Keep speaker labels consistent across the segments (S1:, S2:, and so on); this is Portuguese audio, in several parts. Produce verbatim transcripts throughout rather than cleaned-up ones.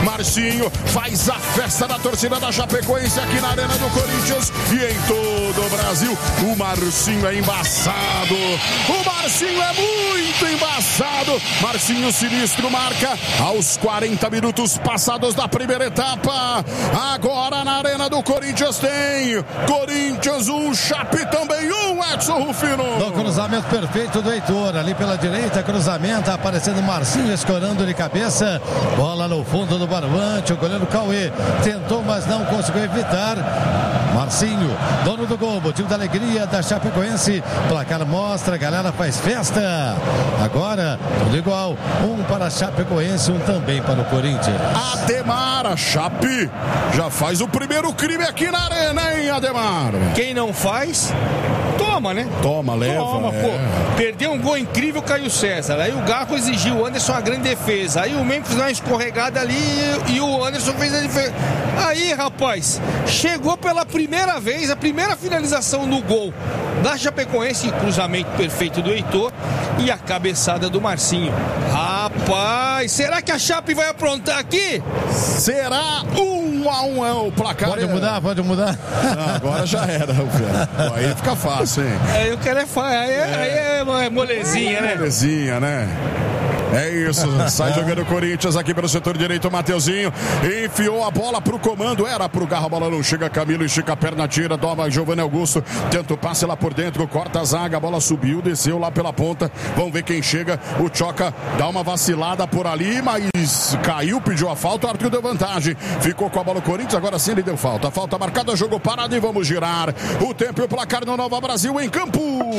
S1: Marcinho faz a festa da torcida da Chapecoense aqui na Arena do Corinthians e em todo o Brasil. O Marcinho é embaçado. O Marcinho é muito embaçado. Marcinho sinistro marca aos quarenta minutos passados da primeira etapa. Agora na Arena do Corinthians tem Corinthians um, Chape também um, Edson Rufino.
S2: No cruzamento perfeito do Heitor, ali pela direita, cruzamento, aparecendo Marcinho, escorando de cabeça, bola no fundo do barbante, o goleiro Cauê tentou, mas não conseguiu evitar. Marcinho, dono do gol, motivo da alegria da Chapecoense, placar mostra, a galera faz festa. Agora, tudo igual, um para a Chapecoense, um também para o Corinthians.
S1: Ademar, a Chape já faz o primeiro crime aqui na Arena, hein, Ademar?
S3: Quem não faz, toma, né?
S1: Toma, leva.
S3: Toma,
S1: é.
S3: pô. Perdeu um gol incrível, Caio César. Aí o Garro exigiu, o Anderson a grande defesa. Aí o Memphis deu uma escorregada ali e, e o Anderson fez a defesa. Aí, rapaz, chegou pela primeira vez, a primeira finalização no gol da Chapecoense, cruzamento perfeito do Heitor e a cabeçada do Marcinho. Rapaz, será que a Chape vai aprontar aqui?
S1: Será um a um é o placar?
S2: Pode mudar, pode mudar.
S1: Não, agora já era, velho. Aí fica fácil, hein?
S3: Aí o cara é fácil, aí, é, aí é molezinha, né?
S1: Molezinha, né? É isso, sai jogando o Corinthians aqui pelo setor direito, o Mateuzinho enfiou a bola pro comando, era pro Garro, a bola não chega, Camilo estica a perna, tira, toma Giovanni Augusto, tenta o passe lá por dentro, corta a zaga, a bola subiu, desceu lá pela ponta, vamos ver quem chega, o Tchoca dá uma vacilada por ali, mas caiu, pediu a falta, o árbitro deu vantagem, ficou com a bola o Corinthians, agora sim ele deu falta, falta marcada, jogo parado e vamos girar o tempo e o placar no Nova Brasil em campo.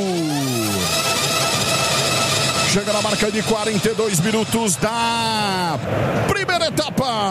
S1: Chega na marca de quarenta e dois minutos da primeira etapa.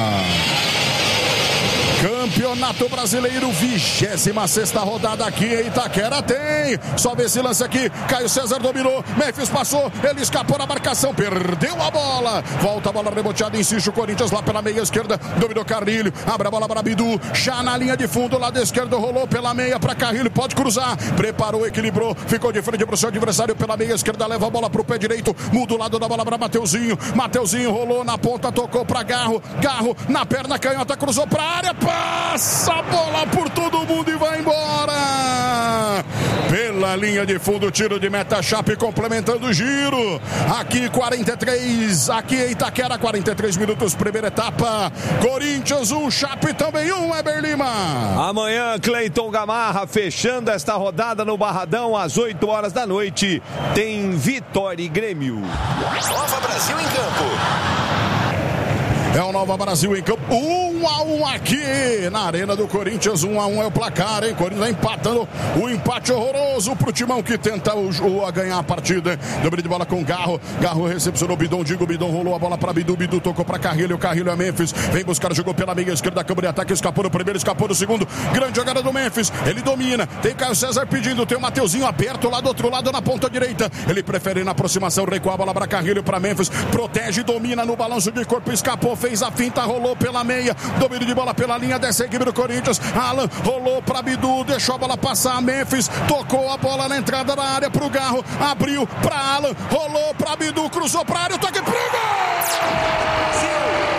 S1: Campeonato Brasileiro, vigésima sexta rodada aqui em Itaquera tem. Só vê esse lance aqui. Caio César dominou. Memphis passou. Ele escapou na marcação. Perdeu a bola. Volta a bola reboteada. Insiste o Corinthians lá pela meia esquerda. Dominou Carrilho. Abre a bola para Bidu. Já na linha de fundo. Lado esquerdo rolou pela meia para Carrilho. Pode cruzar. Preparou, equilibrou. Ficou de frente para o seu adversário pela meia esquerda. Leva a bola para o pé direito. Muda o lado da bola para Mateuzinho. Mateuzinho rolou na ponta. Tocou para Garro. Garro na perna canhota. Cruzou para a área. Passa a bola por todo mundo e vai embora. Pela linha de fundo, tiro de meta, Chape complementando o giro. Aqui quarenta e três, aqui em Itaquera, quarenta e três minutos, primeira etapa. Corinthians um, Chape também um, Eber Lima.
S4: Amanhã, Cleiton Gamarra fechando esta rodada no Barradão às oito horas da noite. Tem Vitória e Grêmio.
S5: Nova Brasil em campo.
S1: É o Nova Brasil em campo, um a um aqui na Arena do Corinthians, um a um é o placar, hein? Corinthians empatando, o empate horroroso pro Timão que tenta o, o, a ganhar a partida. Dobre de bola com Garro, Garro recepcionou Bidon, Digo, Bidon rolou a bola pra Bidu, Bidu tocou pra Carrilho, Carrilho é Memphis, vem buscar, jogou pela meia esquerda, câmara de ataque, escapou no primeiro, escapou no segundo, grande jogada do Memphis, ele domina, tem Caio César pedindo, tem o Mateuzinho aberto lá do outro lado na ponta direita, ele prefere na aproximação, recua a bola pra Carrilho, pra Memphis, protege, domina no balanço de corpo, escapou, fez a finta, rolou pela meia, domínio de bola pela linha, desce a equipe do Corinthians, Alan rolou pra Bidu, deixou a bola passar, Memphis tocou a bola na entrada da área pro Garro, abriu pra Alan, rolou pra Bidu, cruzou pra área, o toque pro gol!